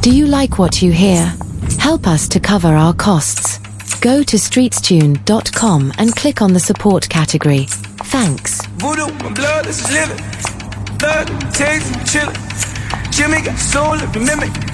Do you like what you hear? Help us to cover our costs. Go to streetstune.com and click on the support category. Thanks. Voodoo, my blood is living. Blood, taste, chillin'. Jimmy got soul, if you mimic.